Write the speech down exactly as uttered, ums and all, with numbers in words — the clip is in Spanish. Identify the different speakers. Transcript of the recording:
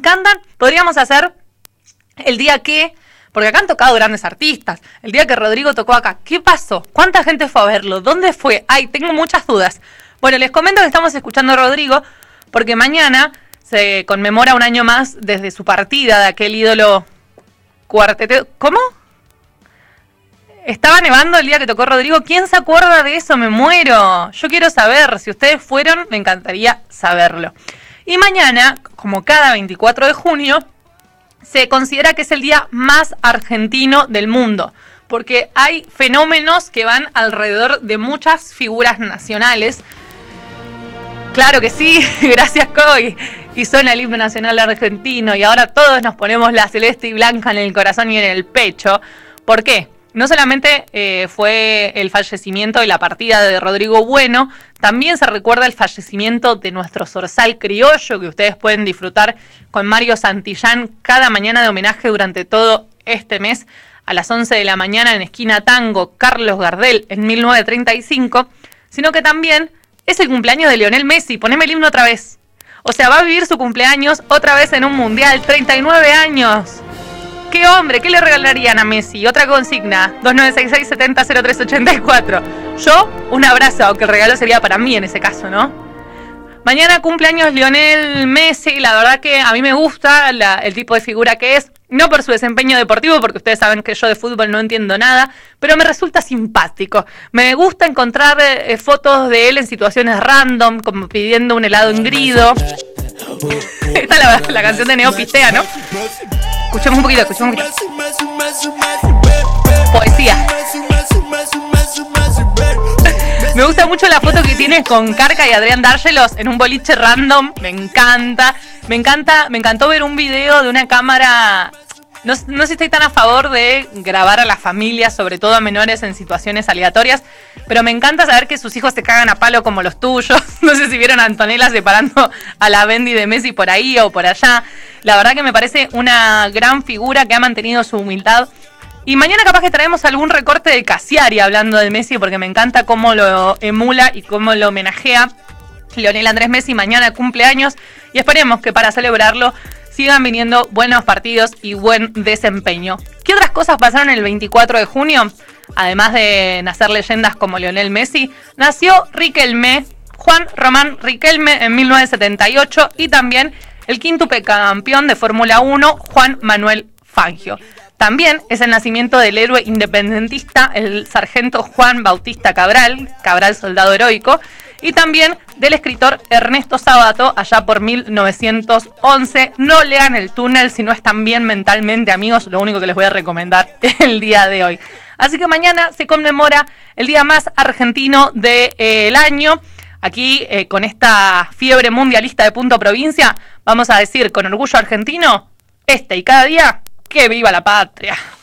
Speaker 1: encantan. Podríamos hacer el día que, porque acá han tocado grandes artistas, el día que Rodrigo tocó acá. ¿Qué pasó? ¿Cuánta gente fue a verlo? ¿Dónde fue? Ay, tengo muchas dudas. Bueno, les comento que estamos escuchando a Rodrigo porque mañana se conmemora un año más desde su partida de aquel ídolo cuartetero. ¿Cómo? Estaba nevando el día que tocó Rodrigo. ¿Quién se acuerda de eso? Me muero. Yo quiero saber. Si ustedes fueron, me encantaría saberlo. Y mañana, como cada veinticuatro de junio, se considera que es el día más argentino del mundo, porque hay fenómenos que van alrededor de muchas figuras nacionales. Claro que sí, gracias Coy. Y suena el himno nacional argentino y ahora todos nos ponemos la celeste y blanca en el corazón y en el pecho. ¿Por qué? No solamente eh, fue el fallecimiento y la partida de Rodrigo Bueno, también se recuerda el fallecimiento de nuestro zorzal criollo, que ustedes pueden disfrutar con Mario Santillán cada mañana de homenaje durante todo este mes, a las once de la mañana en Esquina Tango, Carlos Gardel, en mil novecientos treinta y cinco, sino que también es el cumpleaños de Lionel Messi. Poneme el himno otra vez. O sea, va a vivir su cumpleaños otra vez en un mundial, treinta y nueve años. ¡Qué hombre! ¿Qué le regalarían a Messi? Otra consigna, dos nueve seis seis, siete cero, cero tres ocho cuatro. Yo, un abrazo, aunque el regalo sería para mí en ese caso, ¿no? Mañana cumpleaños Lionel Messi, la verdad que a mí me gusta la, el tipo de figura que es, no por su desempeño deportivo, porque ustedes saben que yo de fútbol no entiendo nada, pero me resulta simpático. Me gusta encontrar eh, fotos de él en situaciones random, como pidiendo un helado engrido. Esta es la, la canción de Neopistea, ¿no? Escuchemos un poquito, escuchemos un poquito. Poesía. Me gusta mucho la foto que tiene con Carca y Adrián Dárgelos en un boliche random. Me encanta. Me encanta, me encantó ver un video de una cámara. No, no sé si estoy tan a favor de grabar a las familias, sobre todo a menores en situaciones aleatorias, pero me encanta saber que sus hijos se cagan a palo como los tuyos. No sé si vieron a Antonella separando a la Bendy de Messi por ahí o por allá. La verdad que me parece una gran figura que ha mantenido su humildad. Y mañana capaz que traemos algún recorte de Cassiari hablando de Messi, porque me encanta cómo lo emula y cómo lo homenajea. Lionel Andrés Messi mañana cumpleaños y esperemos que para celebrarlo sigan viniendo buenos partidos y buen desempeño. ¿Qué otras cosas pasaron el veinticuatro de junio? Además de nacer leyendas como Lionel Messi, nació Riquelme, Juan Román Riquelme en mil novecientos setenta y ocho y también el quíntuple campeón de Fórmula uno, Juan Manuel Fangio. También es el nacimiento del héroe independentista, el sargento Juan Bautista Cabral, Cabral soldado heroico, y también del escritor Ernesto Sábato, allá por mil novecientos once. No lean El túnel si no están bien mentalmente, amigos, lo único que les voy a recomendar el día de hoy. Así que mañana se conmemora el día más argentino del eh, año. Aquí, eh, con esta fiebre mundialista de Punto Provincia, vamos a decir con orgullo argentino, este y cada día, ¡que viva la patria!